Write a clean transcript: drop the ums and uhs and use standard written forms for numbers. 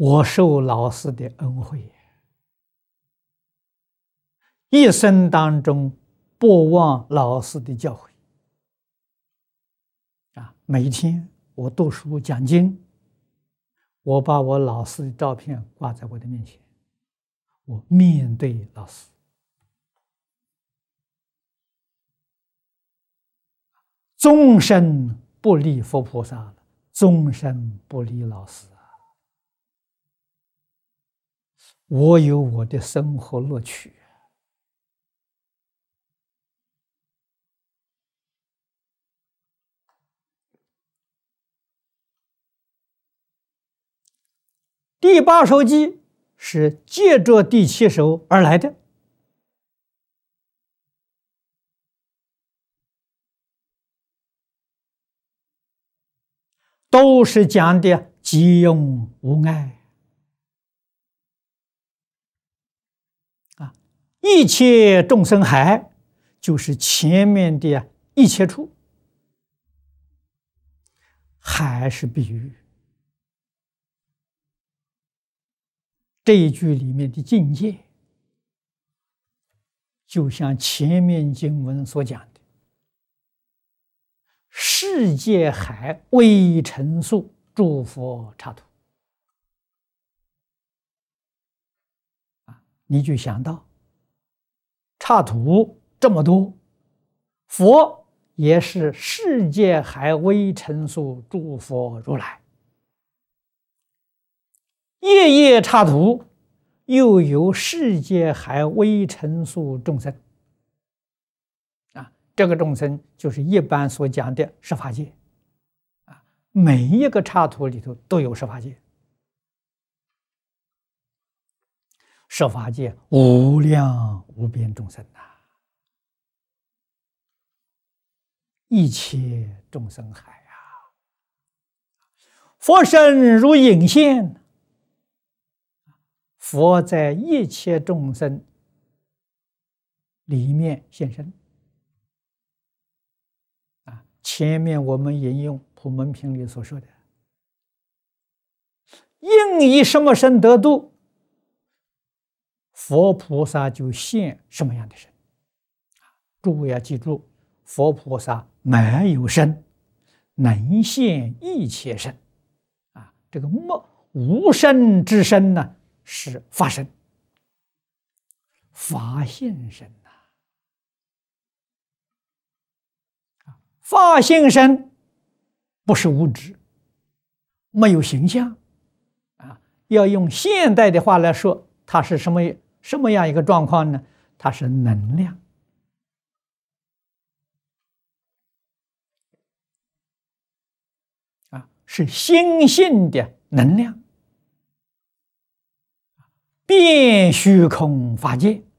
我受老师的恩惠，一生当中不忘老师的教诲。每一天我读书讲经，我把我老师的照片挂在我的面前，我面对老师。终身不离佛菩萨了，终身不离老师啊！我有我的生活乐趣。第8首偈是借着第7首而来的，都是讲的即用无碍啊！一切众生海就是前面的一切处，海是比喻。这一句里面的境界，就像前面经文所讲的，世界海微尘数诸佛刹土你就想到刹土这么多，佛也是世界海微尘数诸佛如来。夜夜刹土，又有世界海微尘数众生这个众生就是一般所讲的十法界每一个刹土里头都有十法界，十法界无量无边众生一切众生海佛身如影现。佛在一切众生里面现身前面我们引用普门品里所说的，应以什么身得度，佛菩萨就现什么样的身。诸位要记住，佛菩萨没有身，能现一切身这个无身之身呢，是法身，法性身法性身不是物质，没有形象要用现代的话来说，它是什么样一个状况呢？它是能量是心性的能量，遍虚空法界